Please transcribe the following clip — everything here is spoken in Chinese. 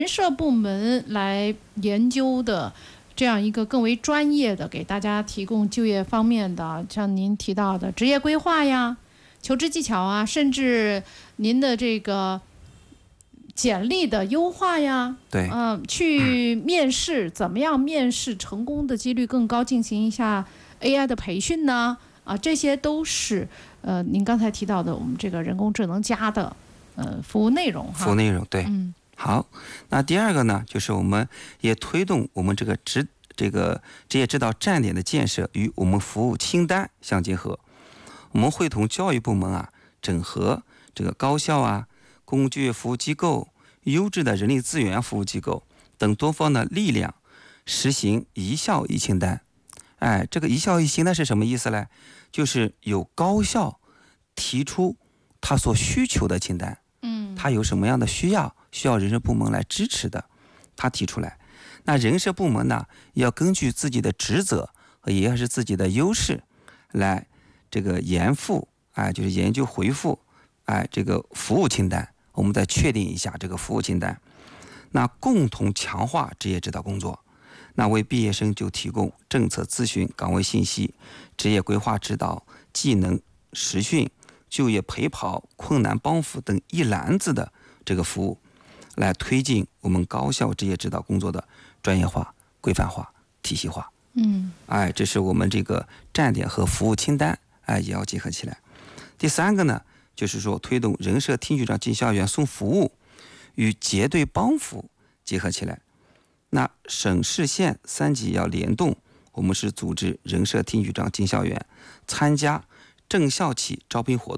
人社部门来研究的这样一个更为专业的，给大家提供就业方面的，像您提到的职业规划呀、求职技巧啊，甚至您的这个简历的优化呀， 对， 去面试怎么样面试成功的几率更高，进行一下 AI 的培训呢？这些都是您刚才提到的我们这个人工智能加的服务内容哈。 服务内容对。好，那第二个呢，就是我们也推动我们这个职业指导站点的建设与我们服务清单相结合。我们会同教育部门整合这个高校公共就业服务机构、优质的人力资源服务机构等多方的力量，实行一校一清单。这个一校一清单是什么意思呢？就是有高校提出他所需求的清单，他有什么样的需要人社部门来支持的，他提出来。那人社部门呢，要根据自己的职责也要是自己的优势来这个研复，就是研究回复，这个服务清单，我们再确定一下这个服务清单。那共同强化职业指导工作，那为毕业生就提供政策咨询、岗位信息、职业规划指导、技能实训、就业陪跑、困难帮扶等一篮子的这个服务，来推进我们高校职业指导工作的专业化、规范化、体系化。这是我们这个站点和服务清单，也要结合起来。第三个呢，就是说推动人社厅局长进校园送服务与结对帮扶结合起来。那省市县3级要联动，我们是组织人社厅局长进校园，参加正校企招聘活动。